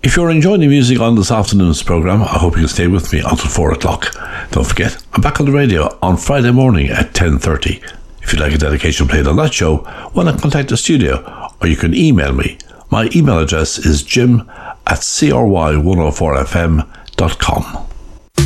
If you're enjoying the music on this afternoon's programme, I hope you'll stay with me until 4 o'clock. Don't forget, I'm back on the radio on Friday morning at 10:30. If you'd like a dedication played on that show, why not contact the studio, or you can email me. My email address is jim@cry104fm.com.